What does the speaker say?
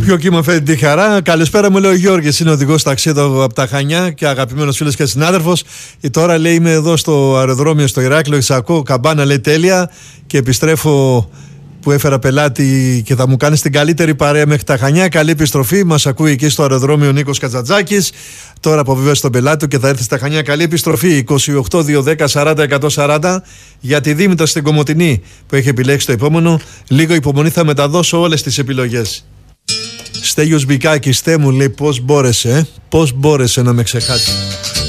Ποιο κύμα φέρει τη χαρά. Καλησπέρα, μου λέει ο Γιώργης, είναι οδηγός ταξίδι από τα Χανιά και αγαπημένος φίλος και συνάδελφος. Τώρα λέει είμαι εδώ στο αεροδρόμιο στο Ηράκλειο, ακούω καμπάνα, λέει τέλεια, και επιστρέφω που έφερα πελάτη και θα μου κάνει την καλύτερη παρέα μέχρι τα Χανιά. Καλή επιστροφή. Μας ακούει εκεί στο αεροδρόμιο ο Νίκος Κατζατζάκης. Τώρα αποβίβασε τον πελάτη του και θα έρθει στα Χανιά. Καλή επιστροφή. 28-210-40-140 για τη Δήμητρα στην Κομοτηνή που έχει επιλέξει το επόμενο. Λίγο υπομονή, θα μεταδώσω όλες τις επιλογές. Στέλιος Μπικάκης, Στέ μου, λέει, πώς μπόρεσε να με ξεχάσει.